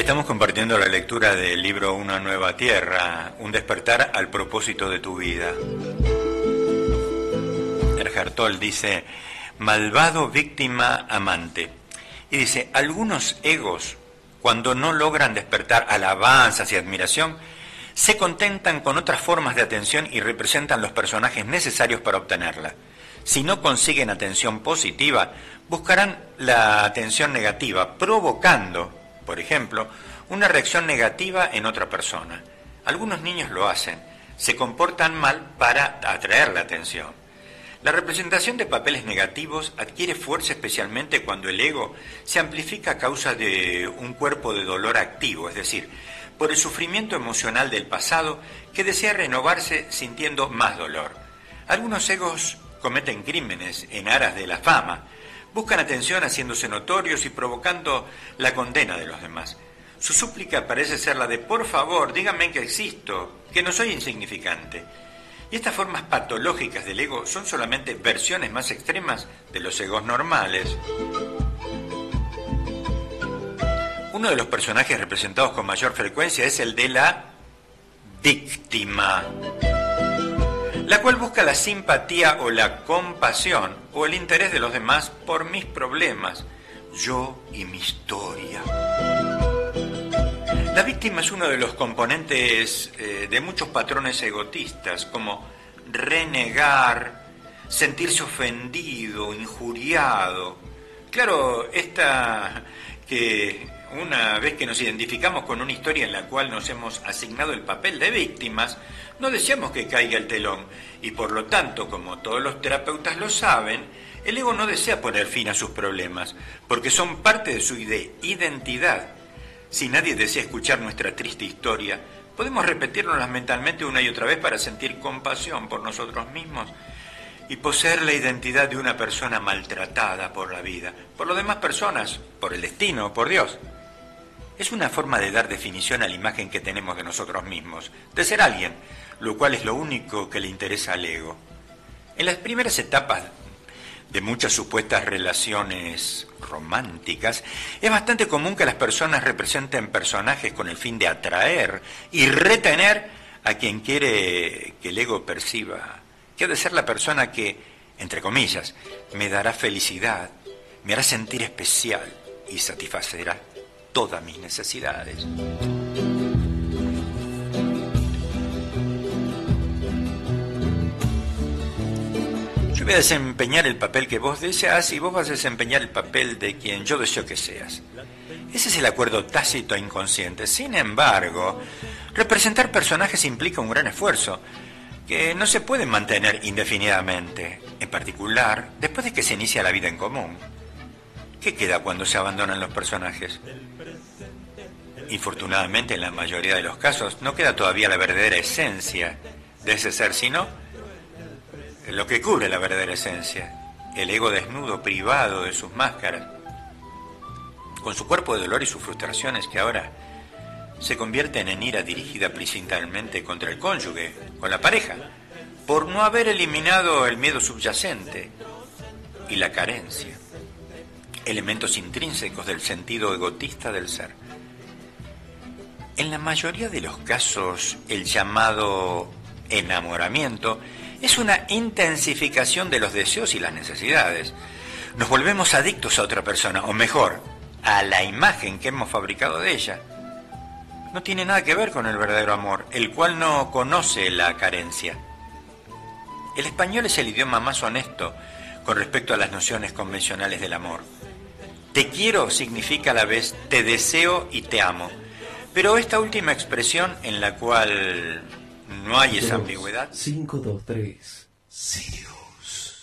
Estamos compartiendo la lectura del libro Una nueva tierra, un despertar al propósito de tu vida. Eckhart Tolle dice, malvado, víctima, amante. Y dice, algunos egos, cuando no logran despertar alabanzas y admiración, se contentan con otras formas de atención y representan los personajes necesarios para obtenerla. Si no consiguen atención positiva, buscarán la atención negativa, provocando, por ejemplo, una reacción negativa en otra persona. Algunos niños lo hacen, se comportan mal para atraer la atención. La representación de papeles negativos adquiere fuerza especialmente cuando el ego se amplifica a causa de un cuerpo de dolor activo, es decir, por el sufrimiento emocional del pasado que desea renovarse sintiendo más dolor. Algunos egos cometen crímenes en aras de la fama, buscan atención haciéndose notorios y provocando la condena de los demás. Su súplica parece ser la de por favor, díganme que existo, que no soy insignificante. Y estas formas patológicas del ego son solamente versiones más extremas de los egos normales. Uno de los personajes representados con mayor frecuencia es el de la víctima, la cual busca la simpatía o la compasión o el interés de los demás por mis problemas, yo y mi historia. La víctima es uno de los componentes de muchos patrones egotistas, como renegar, sentirse ofendido, injuriado. Claro, que una vez que nos identificamos con una historia en la cual nos hemos asignado el papel de víctimas, no deseamos que caiga el telón y por lo tanto, como todos los terapeutas lo saben, el ego no desea poner fin a sus problemas, porque son parte de su identidad. Si nadie desea escuchar nuestra triste historia, podemos repetirnoslas mentalmente una y otra vez para sentir compasión por nosotros mismos y poseer la identidad de una persona maltratada por la vida, por las demás personas, por el destino, por Dios. Es una forma de dar definición a la imagen que tenemos de nosotros mismos, de ser alguien, lo cual es lo único que le interesa al ego. En las primeras etapas de muchas supuestas relaciones románticas, es bastante común que las personas representen personajes con el fin de atraer y retener a quien quiere que el ego perciba que ha de ser la persona que, entre comillas, me dará felicidad, me hará sentir especial y satisfacerá todas mis necesidades. Yo voy a desempeñar el papel que vos deseas y vos vas a desempeñar el papel de quien yo deseo que seas. Ese es el acuerdo tácito e inconsciente. Sin embargo, representar personajes implica un gran esfuerzo que no se puede mantener indefinidamente, en particular después de que se inicia la vida en común. ¿Qué queda cuando se abandonan los personajes? Infortunadamente, en la mayoría de los casos, no queda todavía la verdadera esencia de ese ser, sino lo que cubre la verdadera esencia, el ego desnudo, privado de sus máscaras, con su cuerpo de dolor y sus frustraciones que ahora se convierten en ira dirigida principalmente contra el cónyuge, con la pareja, por no haber eliminado el miedo subyacente y la carencia, elementos intrínsecos del sentido egotista del ser. En la mayoría de los casos, el llamado enamoramiento es una intensificación de los deseos y las necesidades. Nos volvemos adictos a otra persona, o mejor, a la imagen que hemos fabricado de ella. No tiene nada que ver con el verdadero amor, el cual no conoce la carencia. El español es el idioma más honesto con respecto a las nociones convencionales del amor. Te quiero significa a la vez te deseo y te amo. Pero esta última expresión en la cual no hay esa ambigüedad. 5, 2, 3. Sirio.